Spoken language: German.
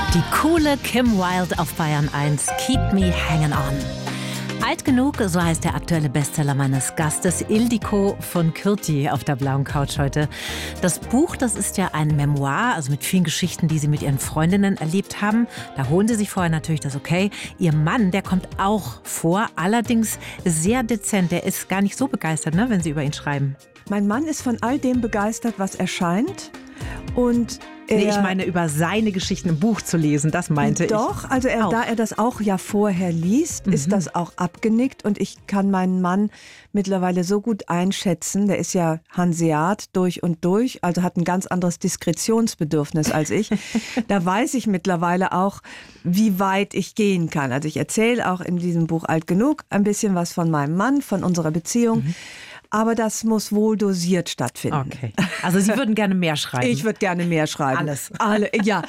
Die coole Kim Wilde auf Bayern 1, Keep Me Hanging On. Alt genug, so heißt der aktuelle Bestseller meines Gastes, Ildiko von Kürti auf der blauen Couch heute. Das Buch, das ist ja ein Memoir, also mit vielen Geschichten, die sie mit ihren Freundinnen erlebt haben. Da holen sie sich vorher natürlich das Okay. Ihr Mann, der kommt auch vor, allerdings sehr dezent. Der ist gar nicht so begeistert, ne, wenn sie über ihn schreiben. Mein Mann ist von all dem begeistert, was erscheint. Und ich meine, über seine Geschichten im Buch zu lesen, das meinte ich. Doch, also da er das auch ja vorher liest, ist das auch abgenickt. Und ich kann meinen Mann mittlerweile so gut einschätzen. Der ist ja Hanseat durch und durch, also hat ein ganz anderes Diskretionsbedürfnis als ich. Da weiß ich mittlerweile auch, wie weit ich gehen kann. Also ich erzähle auch in diesem Buch Alt genug ein bisschen was von meinem Mann, von unserer Beziehung. Aber das muss wohl dosiert stattfinden. Okay. Also Sie würden gerne mehr schreiben? Ich würde gerne mehr schreiben. Alles. Ja,